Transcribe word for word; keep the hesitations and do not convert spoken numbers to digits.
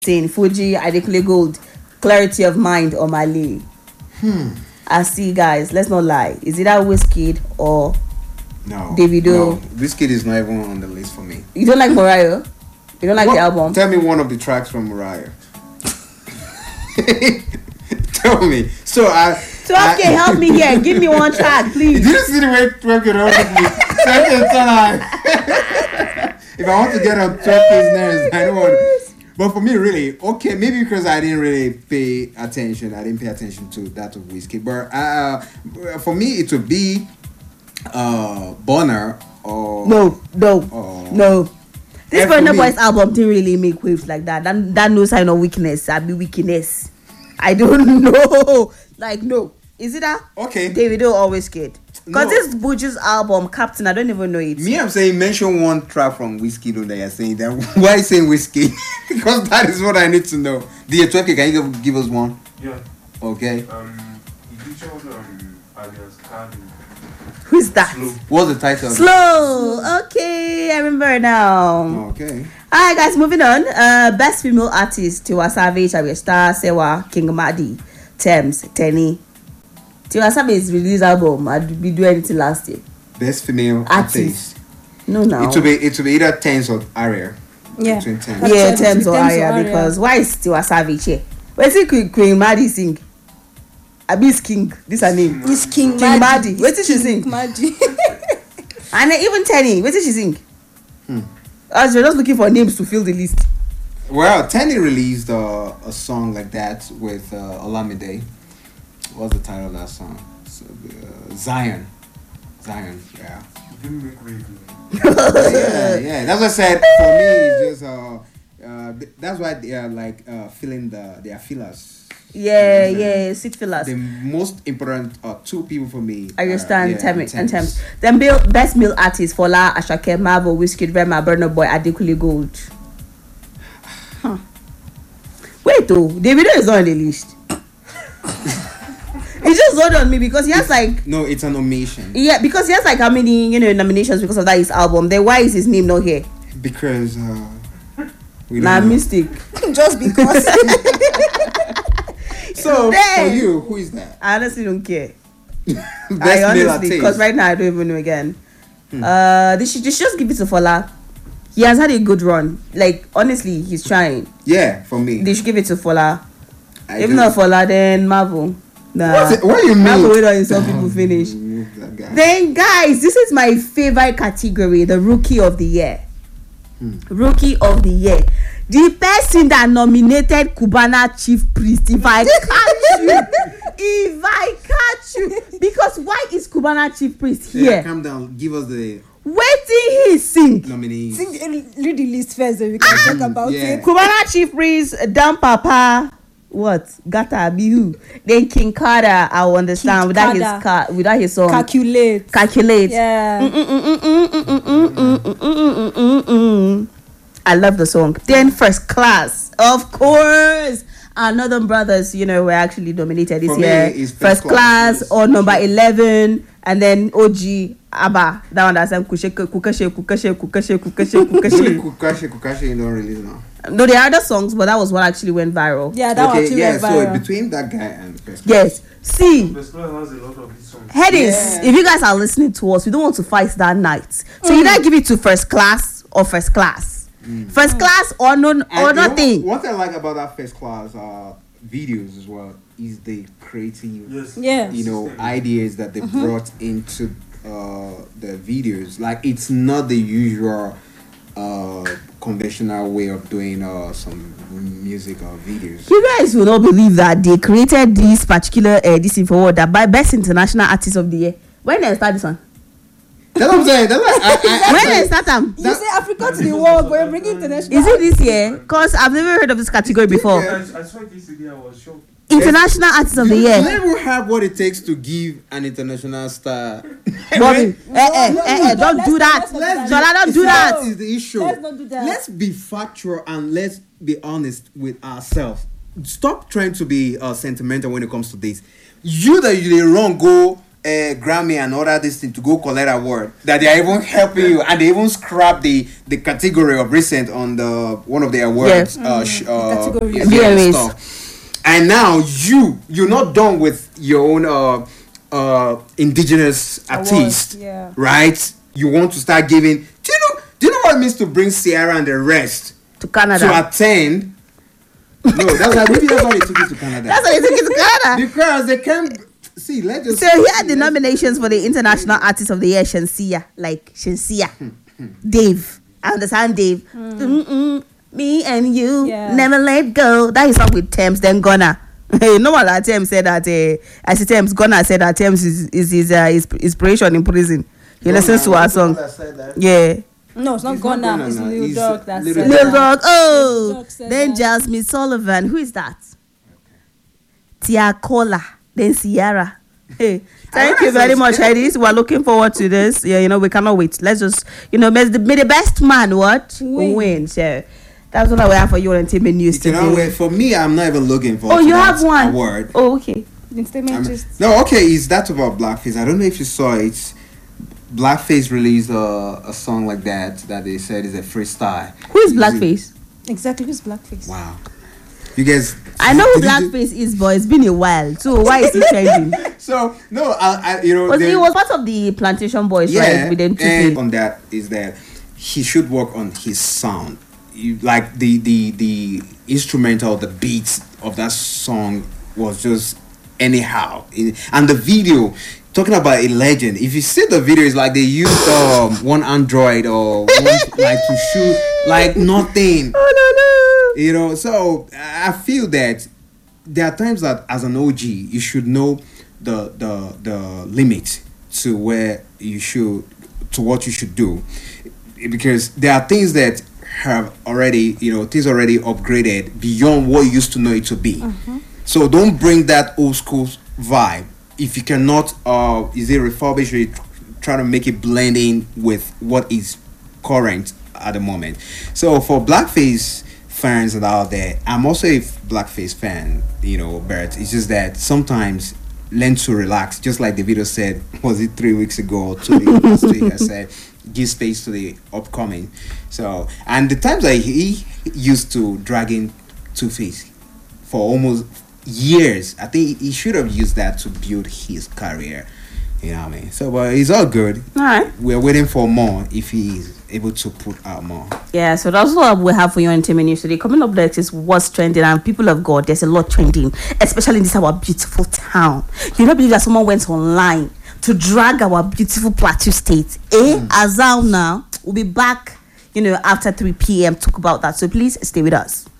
saying Fuji, Adekunle Gold, Clarity of Mind, or Mali. Hmm. I see, guys. Let's not lie. Is it that Wizkid or no Davido? No, Wizkid is not even on the list for me. You don't like Mariah? You don't like what, the album? Tell me one of the tracks from Mariah. Tell me. So I. So okay, I, help me here. Give me one track, please. Did you see the way twerking around with me? If I want to get on twerking's nerves, I don't want. But for me, really, okay, maybe because I didn't really pay attention. I didn't pay attention to that of Wizkid. But uh, for me, it would be uh, Bonner or no, no, or, no. This for Burna me- Boy's album didn't really make waves like that. That that no sign of weakness. I be weakness. I don't know. Like no, is it that? Okay. Davido always scared. Because No. this Buju's album, Captain, I don't even know it. Me, I'm saying mention one track from Wizkid that you're saying that. Why are you saying Wizkid? Because that is what I need to know. D J twenty, can you give, give us one? Yeah. Okay. Um, he featured um, alias Cardi. Who's that? Slow. What's the title? of it? Slow. Okay, I remember now. Okay. Alright, guys, moving on. Uh, best female artist: Tiwa Savage, Arya Star, Sewa, King Madi, Thames, Tenny. Tiwa Savage's release album. I did we do anything last year? Best female Artist. artist. No, no. It will be it will be either Thames or Aria. Yeah. Between Thames. That's Yeah, it. Thames or Thames or Arya, Arya. because why is Tiwa Savage here? Where's it Queen, Queen Madi sing? Abis King. This her name. This King, King Madi. This Wait till she King sing. Madi. And then even Tenny. Wait till she sing. Hmm. As we're just looking for names to fill the list. Well, Tenny released uh, a song like that with uh, Olamide. What's the title of that song? So, uh, Zion. Zion, yeah. He didn't make waves. yeah, yeah. That's what I said. For me, it's just uh, uh, th- that's why they are like uh, feeling the they are fillers. Yeah, Mhm. yeah, sit fillers. The most important uh, two people for me. I understand, uh, yeah, Thames and Thames. Then Bill, best male artists: Fola, Ashake, Marvel, Wizkid, Rema, Burna Boy, Adekunle Gold. Huh. Wait, though, Davido is not on the list. He just hold on me because he has like No, it's an omission yeah, because he has like how many you know nominations because of that his album. Then why is his name not here? because uh, we don't Nah, know. mistake. Just because. So Then- for you, who is that? I honestly don't care. Best I male honestly, artist. because right now I don't even know again. Hmm. Uh, they should, they should just give it to Fola. He has had a good run. Like honestly, he's trying. Yeah, for me. They should give it to Fola. I If do- not Fola, then Marvel. Nah. What's it- what do you mean? Marvel wait until some people finish. Move that guy. Then guys, this is my favorite category, the rookie of the year. Hmm. Rookie of the year. The person that nominated Cubana Chief Priest, if I catch you, if I catch you, because why is Cubana Chief Priest Yeah, here? calm down. Give us the Waiting he sing. nominees. Sing, read the list first, then we can talk about yeah. it. Cubana Chief Priest, Dan Papa, what? Gata Abihu. Then King Carter, I will understand King without his Carter. car, without his song. Calculate. Calculate. Yeah. I love the song. Then First Class, of course. Our Northern Brothers, you know, were actually nominated this For me, year. it's First, First Class, Class, yes. or number eleven, and then O G Abba. That one that's um, Kusheke, Kukashe, Kukashe, Kukashe, Kukashe, Only Kukashe. Kukashi Kukashi don't release now. No, there are other songs, but that was what actually went viral. Yeah, that one Okay, too yeah. went So viral. between that guy and First Yes. See, Best Player has a lot of these songs. headings, Yeah. if you guys are listening to us, we don't want to fight that night. So you either give it to First Class or First Class. First Class or no, And or you know nothing. What I like about that First Class uh, videos as well is the creative, Yes. Yeah. you know, ideas that they brought into uh, the videos. Like it's not the usual uh, conventional way of doing uh, some music or videos. You guys will not believe that they created this particular uh, this info award that by best international artist of the year. When they start this one? That's what I'm saying. That's what I, I, When they start them? You say Africa to the world, but you're bringing international. Is it this year? Cause I've never heard of this category before. I, I saw it yesterday. I was shocked. International artist of the you year. never have what it takes to give an international star. Bobby, eh, eh, no, eh, no, eh, don't let's do not- that. let's not do that. Jola, don't do See, that. That is the issue. Let's not do that. Let's be factual and let's be honest with ourselves. Stop trying to be uh, sentimental when it comes to this. You that you dey wrong go uh, Grammy and all that this thing to go collect award, that they are even helping you, and they even scrap the the category of recent on the one of the awards, Yeah. uh, sh- uh, category. yeah, V M As. stuff. And now you you're not done with your own uh, uh, indigenous artist, yeah. right? You want to start giving. Do you know? Do you know what it means to bring Sierra and the rest To Canada. to attend? No, that's why maybe that's why they took it to Canada. That's why they took it to Canada. Because they can't see. Let's just So here are the nominations for the International Artist of the Year, Shensia. Like Shensia. Dave. I understand Dave. Mm-mm, me and you Yeah. never let go. That is not with Thames, then Ghana. Hey, no one that Thames said that uh, I see Thames, Ghana said that Thames is, is his uh, his inspiration in prison. He listens to our song. Yeah. No, it's not It's not Ghana. Ghana, It's no. Lil It's Dog that Lil said Dog. Lil that. Dog. Oh. Dog said Then that. Jasmine Sullivan. Who is that? Tia Cola. Then Sierra. Hey, thank you very much, Heidi. We're looking forward to this. Yeah, you know, we cannot wait. Let's just, you know, may the, may the best man what Win. win. So that's what I have for you on T V News You know, today. wait, for me, I'm not even looking for. Oh, to you that have one. award. Oh, okay. The statement I'm- just. no, okay, it's that about Blackface. I don't know if you saw it. Blackface released a, a song like that that they said is a freestyle. Who is Blackface? Exactly, who's blackface? Wow, you guys. I know who did you- Blackface is, but it's been a while. So why is he changing? So no, I, I you know. Was there- he was part of the Plantation Boys, yeah, right? With them and two. on that is that he should work on his sound. You, like the the the instrumental, the beats of that song was just anyhow, It- and the video. Talking about a legend, if you see the video, it's like they used um, one Android or one, like to shoot like nothing, Oh you know. So I feel that there are times that as an O G, you should know the the the limit to where you should to what you should do, because there are things that have already you know things already upgraded beyond what you used to know it to be. So don't bring that old school vibe if you cannot uh is it refurbish or you tr- try to make it blend in with what is current at the moment. So for Blackface fans that are out there, I'm also a Blackface fan, you know, but it's just that sometimes learn to relax, just like the video said, was it three weeks ago or two weeks last week, I said give space to the upcoming. So and the times that he used to drag in Two-Face for almost years, I think he should have used that to build his career. You know what I mean? So, but it's all good. All right. We're waiting for more if he is able to put out more. Yeah, so that's what we have for you on T V News today. Coming up next is what's trending, and people of God, there's a lot trending, especially in this our beautiful town. You don't believe that someone went online to drag our beautiful Plateau State. Eh? Mm. Azal now. We'll be back, you know, after three p.m. talk about that. So please stay with us.